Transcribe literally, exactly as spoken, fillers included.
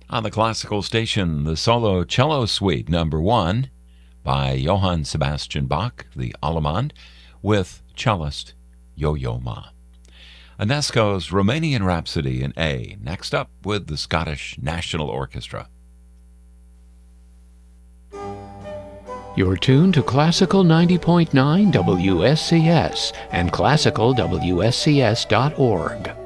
On the classical station, the solo cello suite number one by Johann Sebastian Bach, the Allemande, with cellist Yo-Yo Ma. Ionesco's Romanian Rhapsody in A, next up with the Scottish National Orchestra. You're tuned to Classical ninety point nine W S C S and classical W S C S dot org.